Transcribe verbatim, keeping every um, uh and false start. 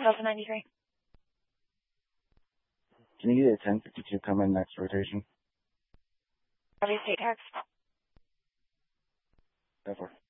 Delta ninety-three. Can you get a ten fifty-two come in next rotation? Obviously text. Never.